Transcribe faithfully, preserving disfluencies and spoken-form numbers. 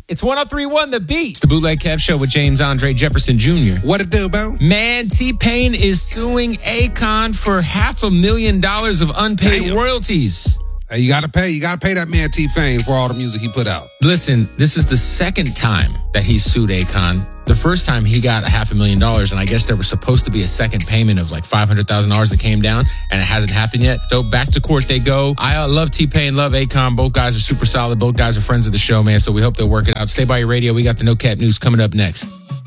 It's one oh three point one The Beat. It's the Bootleg Kev Show with James Andre Jefferson Junior What it do, bro? Man, T-Pain is suing Akon for half a million dollars of unpaid Damn. royalties. Hey, you gotta pay. You gotta pay that man T-Pain for all the music he put out. Listen, this is the second time that he sued Akon. The first time he got a half a million dollars, and I guess there was supposed to be a second payment of like five hundred thousand dollars that came down, and it hasn't happened yet. So back to court they go. I uh, love T-Pain, love Akon. Both guys are super solid. Both guys are friends of the show, man. So we hope they'll work it out. Stay by your radio. We got the No Cap News coming up next.